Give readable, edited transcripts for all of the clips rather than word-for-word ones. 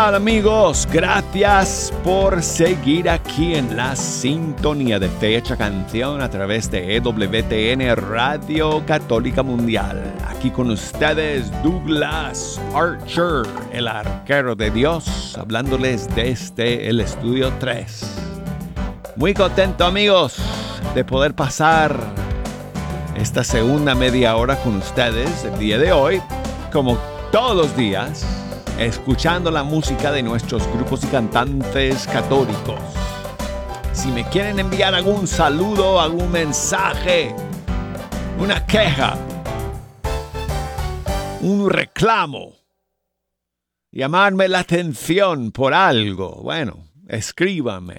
tal, amigos? Gracias por seguir aquí en la sintonía de Fecha Canción a través de EWTN Radio Católica Mundial. Aquí con ustedes Douglas Archer, el arquero de Dios, hablándoles desde el estudio 3. Muy contento, amigos, de poder pasar esta segunda media hora con ustedes el día de hoy, como todos los días, escuchando la música de nuestros grupos y cantantes católicos. Si me quieren enviar algún saludo, algún mensaje, una queja, un reclamo, llamarme la atención por algo, bueno, escríbame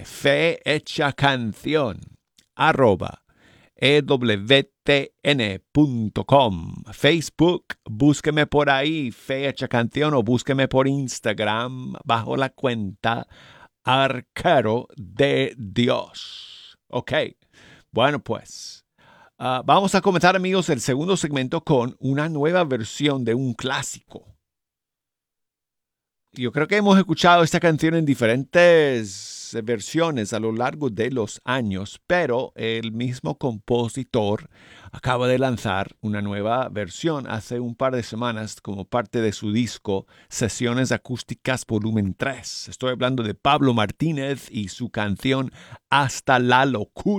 fehechacanción@ewtn.com. Facebook, búsqueme por ahí, Fecha Canción, o búsqueme por Instagram bajo la cuenta Arquero de Dios. Ok, bueno pues, vamos a comenzar, amigos, el segundo segmento con una nueva versión de un clásico. Yo creo que hemos escuchado esta canción en diferentes versiones a lo largo de los años, pero el mismo compositor acaba de lanzar una nueva versión hace un par de semanas como parte de su disco Sesiones Acústicas Volumen 3. Estoy hablando de Pablo Martínez y su canción Hasta la Locura.